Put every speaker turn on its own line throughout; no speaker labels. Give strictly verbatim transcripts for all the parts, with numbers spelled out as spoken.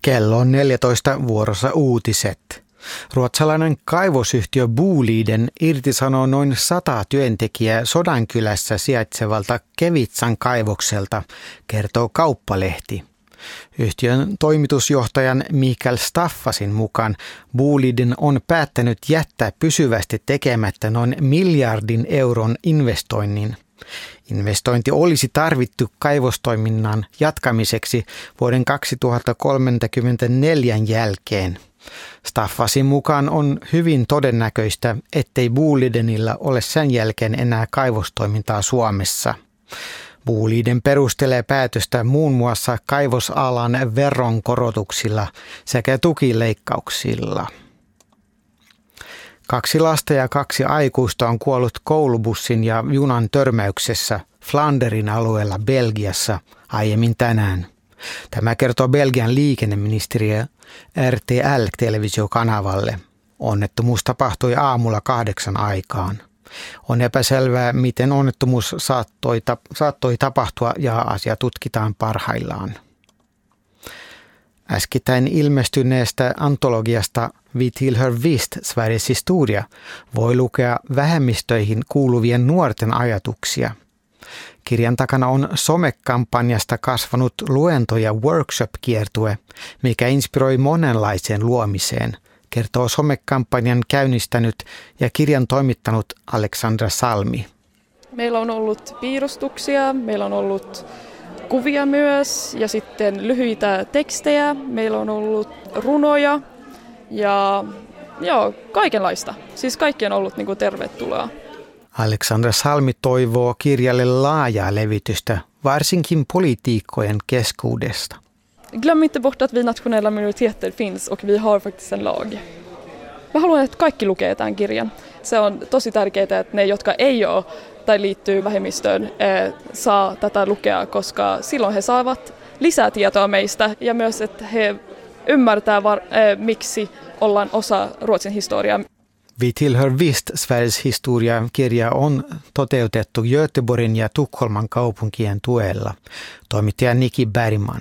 Kello on neljätoista vuorossa uutiset. Ruotsalainen kaivosyhtiö Boliden irtisanoo noin sata työntekijää Sodankylässä sijaitsevalta Kevitsan kaivokselta, kertoo Kauppalehti. Yhtiön toimitusjohtajan Mikael Staffasin mukaan Boliden on päättänyt jättää pysyvästi tekemättä noin miljardin euron investoinnin. Investointi olisi tarvittu kaivostoiminnan jatkamiseksi vuoden kaksituhattakolmekymmentäneljä jälkeen. Staffasin mukaan on hyvin todennäköistä, ettei Bolidenilla ole sen jälkeen enää kaivostoimintaa Suomessa. Boliden perustelee päätöstä muun muassa kaivosalan veronkorotuksilla sekä tukileikkauksilla. Kaksi lasta ja kaksi aikuista on kuollut koulubussin ja junan törmäyksessä Flanderin alueella Belgiassa aiemmin tänään. Tämä kertoo Belgian liikenneministeriö R T L-televisiokanavalle. Onnettomuus tapahtui aamulla kahdeksan aikaan. On epäselvää, miten onnettomuus saattoi, saattoi tapahtua ja asia tutkitaan parhaillaan. Äskettäin ilmestyneestä antologiasta Vi tillhör visst Sveriges historia voi lukea vähemmistöihin kuuluvien nuorten ajatuksia. Kirjan takana on somekampanjasta kasvanut luento- ja workshop-kiertue, mikä inspiroi monenlaiseen luomiseen, kertoo somekampanjan käynnistänyt ja kirjan toimittanut Aleksandra Salmi.
Meillä on ollut piirustuksia, meillä on ollut kuvia myös ja sitten lyhyitä tekstejä, meillä on ollut runoja ja joo, kaikenlaista. Siis kaikki on ollut niin kuin tervetuloa.
Aleksandra Salmi toivoo kirjalle laajaa levitystä, varsinkin politiikkojen keskuudesta.
Glöm inte bort att vi nationella minoriteter finns och vi har faktiskt en lag. Mä haluan, että kaikki lukee tämän kirjan. Se on tosi tärkeää, että ne, jotka ei ole tai liittyy vähemmistöön, saa tätä lukea, koska silloin he saavat lisää tietoa meistä ja myös, että he ymmärtää, miksi ollaan osa Ruotsin historiaa.
Vi tillhör visst Sveriges historia-kirja on toteutettu Göteborgin ja Tukholman kaupunkien tuella, toimittaja Niki Bergman.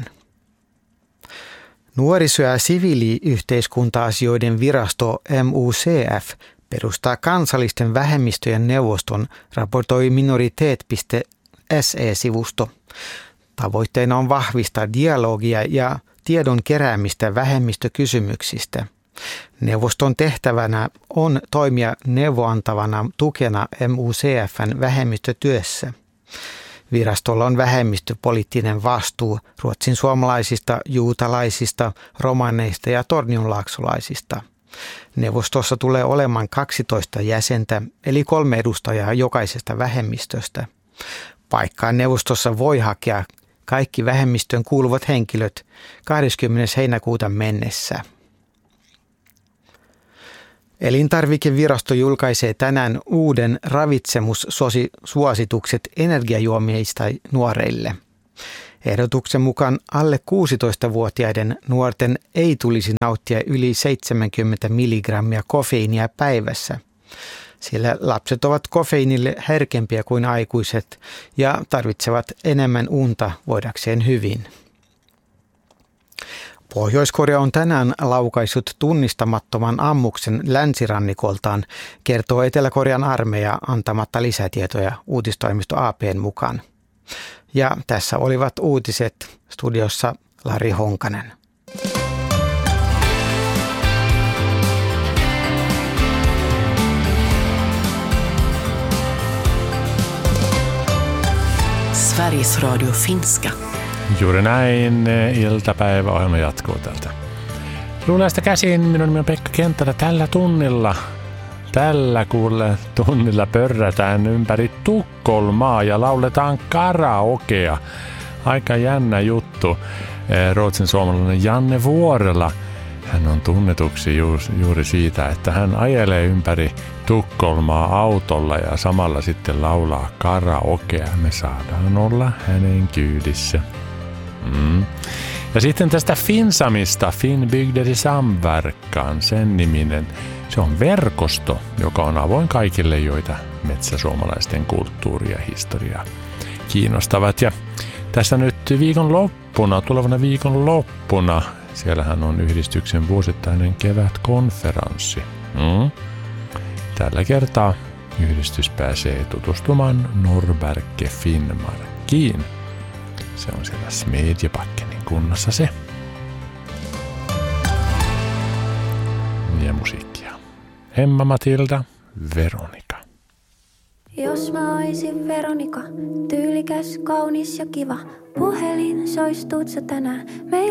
Nuoriso- ja siviiliyhteiskunta-asioiden virasto M U C F perustaa kansallisten vähemmistöjen neuvoston, raportoi minoritet piste S E-sivusto. Tavoitteena on vahvistaa dialogia ja tiedon keräämistä vähemmistökysymyksistä. Neuvoston tehtävänä on toimia neuvoantavana tukena M U C F:n vähemmistötyössä. Virastolla on vähemmistöpoliittinen vastuu ruotsin suomalaisista, juutalaisista, romaneista ja tornionlaaksolaisista. Neuvostossa tulee olemaan kaksitoista jäsentä, eli kolme edustajaa jokaisesta vähemmistöstä. Paikkaa neuvostossa voi hakea kaikki vähemmistöön kuuluvat henkilöt kahdeskymmenes heinäkuuta mennessä. Elintarvikevirasto julkaisee tänään uuden ravitsemussuositukset energiajuomista nuoreille. Ehdotuksen mukaan alle kuusitoistavuotiaiden nuorten ei tulisi nauttia yli seitsemänkymmentä milligrammia kofeiinia päivässä, sillä lapset ovat kofeiinille herkempiä kuin aikuiset ja tarvitsevat enemmän unta voidakseen hyvin. Pohjois-Korea on tänään laukaissut tunnistamattoman ammuksen länsirannikoltaan, kertoo Etelä-Korean armeija antamatta lisätietoja uutistoimisto A P:n mukaan. Ja tässä olivat uutiset, studiossa Lari Honkanen.
Sveriges Radio Finska.
Juuri näin, iltapäiväohjelma jatkuu täältä Luulajasta käsin. Minun nimi on Pekka Kenttälä. Tällä tunnilla, tällä kuulle tunnilla pörrätään ympäri Tukholmaa ja lauletaan karaokea. Aika jännä juttu. Ruotsin suomalainen Janne Vuorela. Hän on tunnetuksi juuri siitä, että hän ajelee ympäri Tukholmaa autolla ja samalla sitten laulaa karaokea. Me saadaan olla hänen kyydissä. Mm. Ja sitten tästä Finsamista, Finnbygder i samverkan, sen niminen. Se on verkosto, joka on avoin kaikille, joita metsäsuomalaisten kulttuuri ja historia kiinnostavat. Ja tässä nyt viikon loppuna, tulevana viikon loppuna Siellähän on yhdistyksen vuosittainen kevätkonferanssi. Mm. Tällä kertaa yhdistys pääsee tutustumaan Norrberge Finnmarkiin. Se on siellä Smedjebackenin kunnassa se. Ja musiikkia. Emma Matilda, Veronika.
Jos mä oisin Veronika, tyylikäs, kaunis ja kiva, puhelin soistuut sä tänään. Meillä